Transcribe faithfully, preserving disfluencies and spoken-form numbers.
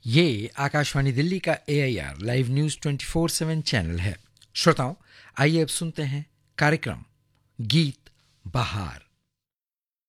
ये आकाशवाणी दिल्ली का ए I R live news twenty four seven channel है। श्रोताओं, आइए अब सुनते हैं कार्यक्रम गीत बहार।